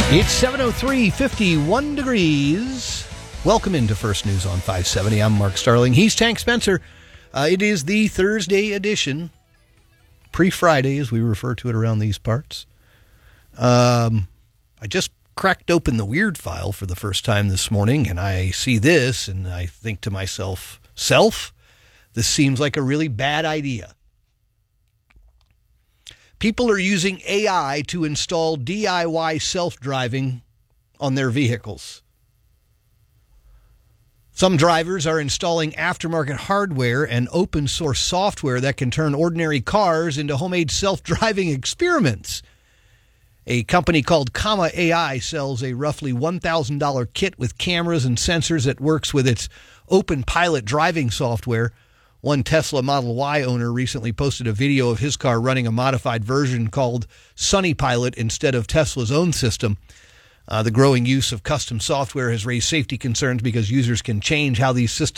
It's 7:03, 51 degrees. Welcome into First News on 570. I'm Mark Starling. He's Tank Spencer. It is the Thursday edition, pre-Friday as we refer to it around these parts. I just cracked open the Weird file for the first time this morning, and I see this, and I think to myself, this seems like a really bad idea. People are using AI to install DIY self-driving on their vehicles. Some drivers are installing aftermarket hardware and open source software that can turn ordinary cars into homemade self-driving experiments. A company called Comma AI sells a roughly $1,000 kit with cameras and sensors that works with its Open Pilot driving software. One Tesla Model Y owner recently posted a video of his car running a modified version called Sunny Pilot instead of Tesla's own system. The growing use of custom software has raised safety concerns because users can change how these systems